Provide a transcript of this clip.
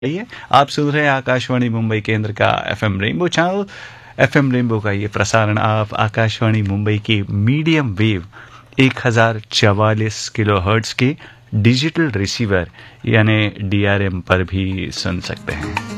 ये आप सुन रहे हैं आकाशवाणी मुंबई केंद्र का FM rainbow channel. FM rainbow का ये प्रसारण आप आकाशवाणी मुंबई की मीडियम वेव 1044 किलोहर्ट्ज के डिजिटल रिसीवर यानी डीआरएम पर भी सुन सकते हैं।